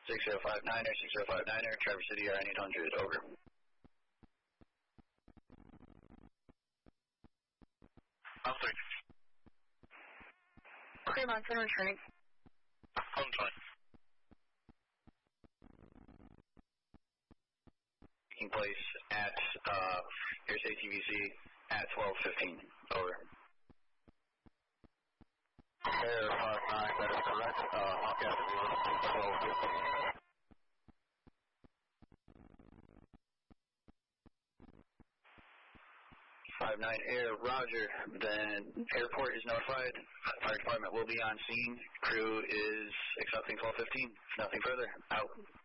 6059er, 6059er, Traverse City, R800, over. I'm 3. Clear Mountain returning. I'm fine. Taking place at here's ATVC at 12:15, over. Air 59, that is correct. Hawk Avenue, 12:15. 59 Air, roger. Then airport is notified. Fire department will be on scene. Crew is accepting 12:15. Nothing further. Out.